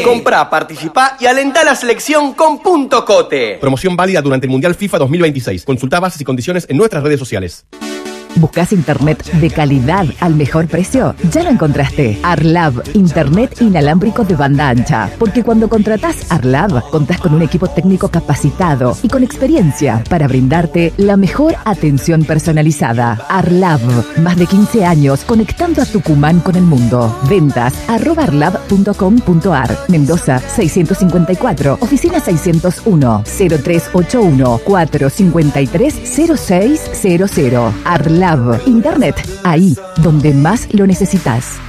Comprá, participá y alentá la selección con Punto Cote. Promoción válida durante el Mundial FIFA 2026. Consultá bases y condiciones en nuestras redes sociales. ¿Buscas internet de calidad al mejor precio? Ya lo encontraste. Arlab, internet inalámbrico de banda ancha. Porque cuando contratás Arlab, contás con un equipo técnico capacitado y con experiencia para brindarte la mejor atención personalizada. Arlab, más de 15 años conectando a Tucumán con el mundo. Ventas @arlab.com.ar. Mendoza 654, oficina 601, 0381 453 0600. Arlab, internet, ahí donde más lo necesitas.